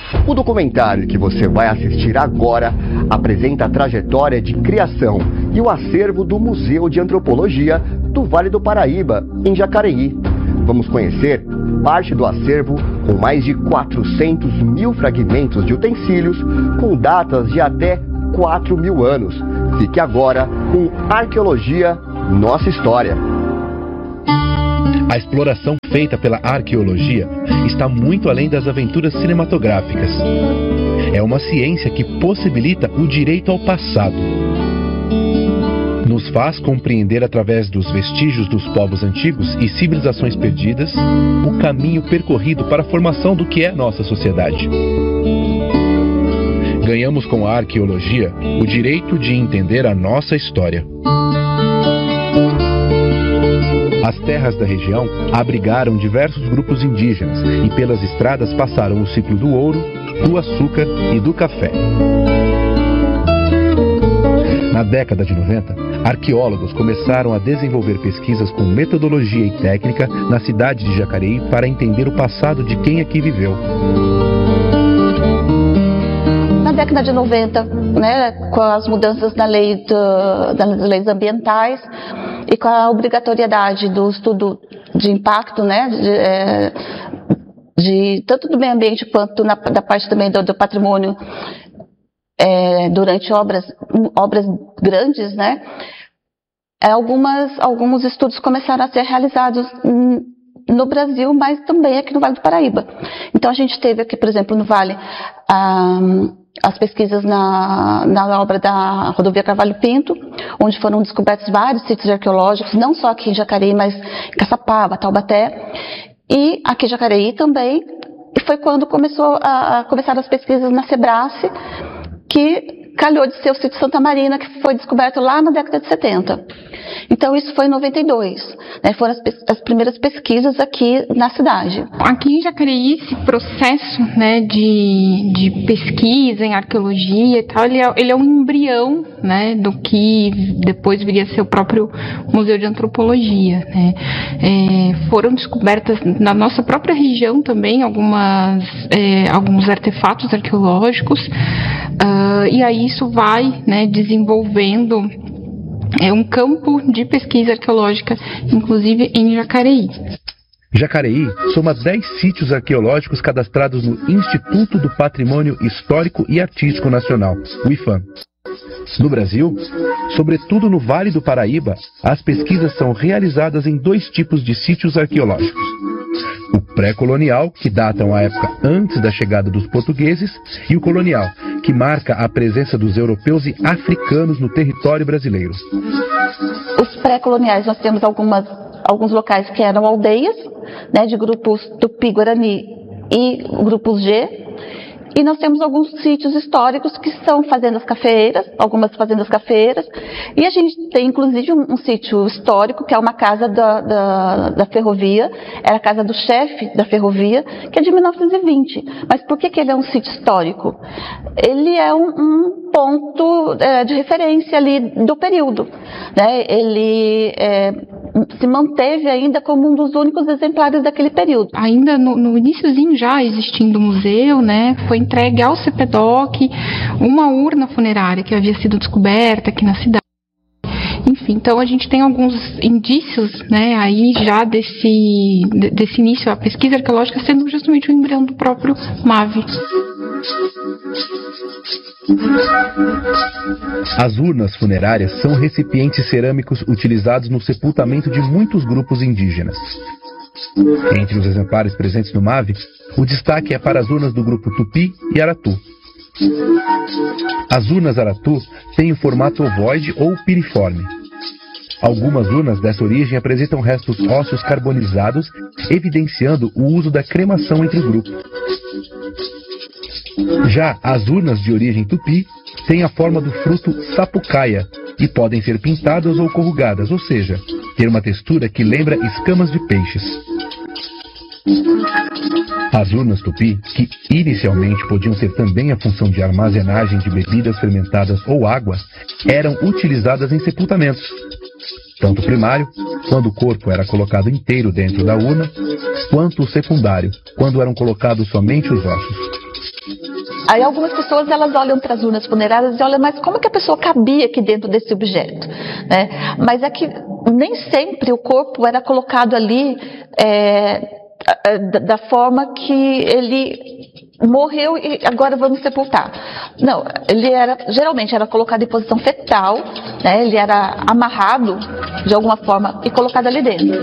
O documentário que você vai assistir agora apresenta a trajetória de criação e o acervo do Museu de Antropologia do Vale do Paraíba, em Jacareí. Vamos conhecer parte do acervo com mais de 400 mil fragmentos de utensílios com datas de até 4.000 anos. Fique agora com Arqueologia, Nossa História. A exploração feita pela arqueologia está muito além das aventuras cinematográficas. É uma ciência que possibilita o direito ao passado. Nos faz compreender através dos vestígios dos povos antigos e civilizações perdidas o caminho percorrido para a formação do que é nossa sociedade. Ganhamos com a arqueologia o direito de entender a nossa história. As terras da região abrigaram diversos grupos indígenas e pelas estradas passaram o ciclo do ouro, do açúcar e do café. Na década de 90, arqueólogos começaram a desenvolver pesquisas com metodologia e técnica na cidade de Jacareí para entender o passado de quem aqui viveu. Na década de 90, com as mudanças das leis ambientais e com a obrigatoriedade do estudo de impacto, tanto do meio ambiente quanto da parte também do patrimônio, durante obras grandes, alguns estudos começaram a ser realizados no Brasil, mas também aqui no Vale do Paraíba. Então a gente teve aqui, por exemplo, no Vale, as pesquisas na obra da rodovia Carvalho Pinto, onde foram descobertos vários sítios arqueológicos, não só aqui em Jacareí, mas em Caçapava, Taubaté, e aqui em Jacareí também. E foi quando começaram as pesquisas na Sebrace, que calhou de ser o sítio Santa Marina, que foi descoberto lá na década de 70. Então isso foi em 92, foram as primeiras pesquisas aqui na cidade. Aqui em Jacareí, esse processo de pesquisa em arqueologia e tal, ele é um embrião do que depois viria a ser o próprio Museu de Antropologia. Foram descobertas na nossa própria região também alguns artefatos arqueológicos, e aí isso vai desenvolvendo um campo de pesquisa arqueológica, inclusive em Jacareí. Jacareí soma 10 sítios arqueológicos cadastrados no Instituto do Patrimônio Histórico e Artístico Nacional, o IPHAN. No Brasil, sobretudo no Vale do Paraíba, as pesquisas são realizadas em 2 tipos de sítios arqueológicos. O pré-colonial, que datam a época antes da chegada dos portugueses, e o colonial, que marca a presença dos europeus e africanos no território brasileiro. Os pré-coloniais, nós temos alguns locais que eram aldeias, de grupos Tupi-Guarani e grupos G. E nós temos alguns sítios históricos que são fazendas cafeeiras, algumas fazendas cafeeiras, e a gente tem inclusive um sítio histórico, que é uma casa da ferrovia, era a casa do chefe da ferrovia, que é de 1920. Mas por que ele é um sítio histórico? Ele é um ponto de referência ali do período, Ele se manteve ainda como um dos únicos exemplares daquele período. Ainda no iniciozinho já existindo o museu, foi entregue ao CEPEDOC uma urna funerária que havia sido descoberta aqui na cidade. Enfim, então a gente tem alguns indícios, aí já desse início, a pesquisa arqueológica sendo justamente o embrião do próprio MAV. As urnas funerárias são recipientes cerâmicos utilizados no sepultamento de muitos grupos indígenas. Entre os exemplares presentes no MAV, o destaque é para as urnas do grupo Tupi e Aratu. As urnas Aratu têm o formato ovoide ou piriforme. Algumas urnas dessa origem apresentam restos ósseos carbonizados, evidenciando o uso da cremação entre o grupo. Já as urnas de origem tupi têm a forma do fruto sapucaia e podem ser pintadas ou corrugadas, ou seja, ter uma textura que lembra escamas de peixes. As urnas tupi, que inicialmente podiam ter também a função de armazenagem de bebidas fermentadas ou água, eram utilizadas em sepultamentos. Tanto o primário, quando o corpo era colocado inteiro dentro da urna, quanto o secundário, quando eram colocados somente os ossos. Aí algumas pessoas elas olham para as urnas funerárias e olham, mas como que a pessoa cabia aqui dentro desse objeto? Né? Mas é que nem sempre o corpo era colocado ali da forma que ele morreu e agora vamos sepultar. Não, ele geralmente era colocado em posição fetal, né? Ele era amarrado de alguma forma e colocado ali dentro.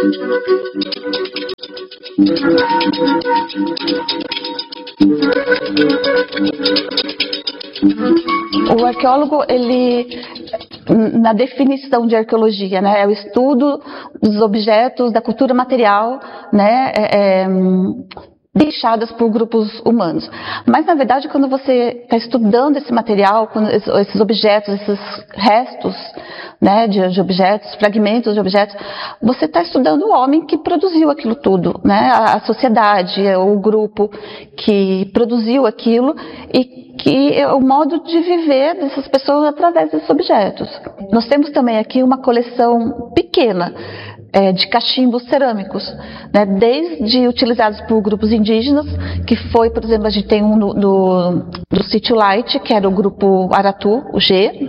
O arqueólogo, ele, na definição de arqueologia, né, é o estudo dos objetos da cultura material, né, deixadas por grupos humanos. Mas, na verdade, quando você está estudando esse material, esses objetos, esses restos, né, de objetos, fragmentos de objetos, você está estudando o homem que produziu aquilo tudo, né, a sociedade, o grupo que produziu aquilo e que é o modo de viver dessas pessoas através desses objetos. Nós temos também aqui uma coleção pequena de cachimbos cerâmicos, né, desde utilizados por grupos indígenas, que foi, por exemplo, a gente tem um do sítio Light, que era o grupo Aratu, o G,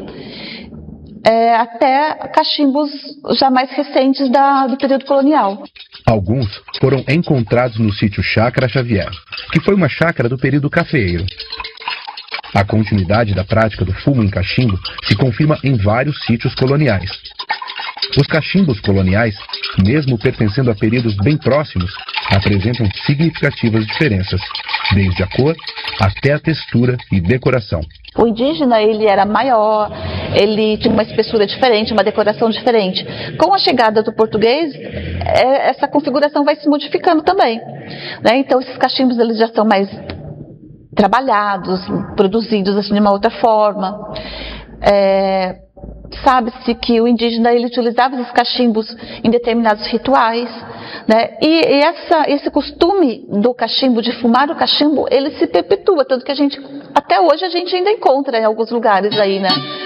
até cachimbos já mais recentes do período colonial. Alguns foram encontrados no sítio Chácara Xavier, que foi uma chácara do período cafeeiro. A continuidade da prática do fumo em cachimbo se confirma em vários sítios coloniais. Os cachimbos coloniais, mesmo pertencendo a períodos bem próximos, apresentam significativas diferenças, desde a cor até a textura e decoração. O indígena, ele era maior, ele tinha uma espessura diferente, uma decoração diferente. Com a chegada do português, essa configuração vai se modificando também, né? Então, esses cachimbos eles já são mais trabalhados, produzidos assim, de uma outra forma. Sabe-se que o indígena ele utilizava esses cachimbos em determinados rituais, né? E esse costume do cachimbo, de fumar o cachimbo, ele se perpetua, tanto que até hoje a gente ainda encontra em alguns lugares aí, né?